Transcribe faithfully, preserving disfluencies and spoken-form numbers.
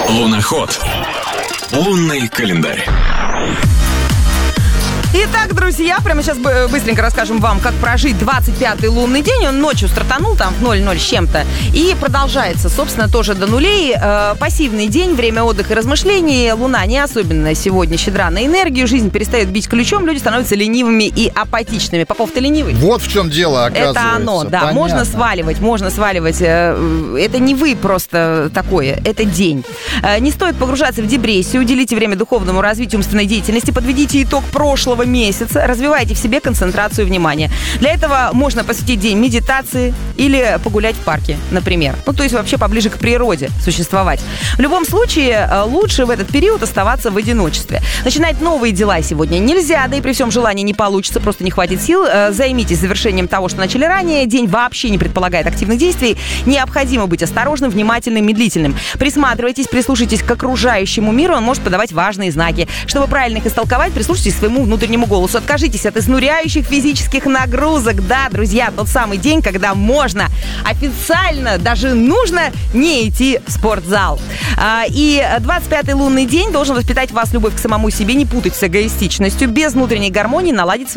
Луноход. Лунный календарь. Итак, друзья, прямо сейчас быстренько расскажем вам, как прожить двадцать пятый лунный день. Он ночью стартанул, там, в ноль ноль с чем-то, и продолжается, собственно, тоже до нулей. Э, пассивный день, время отдыха и размышлений. Луна не особенно сегодня щедра на энергию. Жизнь перестает бить ключом, люди становятся ленивыми и апатичными. Попов, ты ленивый? Вот в чем дело, оказывается. Это оно, да. Понятно. Можно сваливать, можно сваливать. Это не вы просто такое, это день. Не стоит погружаться в депрессию. Уделите время духовному развитию умственной деятельности. Подведите итог прошлого месяца. Развивайте в себе концентрацию внимания. Для этого можно посвятить день медитации или погулять в парке, например. Ну, то есть вообще поближе к природе существовать. В любом случае, лучше в этот период оставаться в одиночестве. Начинать новые дела сегодня нельзя, да и при всем желании не получится, просто не хватит сил. Займитесь завершением того, что начали ранее. День вообще не предполагает активных действий. Необходимо быть осторожным, внимательным, медлительным. Присматривайтесь, прислушайтесь к окружающему миру, он может подавать важные знаки. Чтобы правильно их истолковать, прислушайтесь к своему внутреннему голосу. Откажитесь от изнуряющих физических нагрузок. Да, друзья, тот самый день, когда можно официально, даже нужно не идти в спортзал. И двадцать пятый лунный день должен воспитать в вас любовь к самому себе, не путать с эгоистичностью. Без внутренней гармонии наладится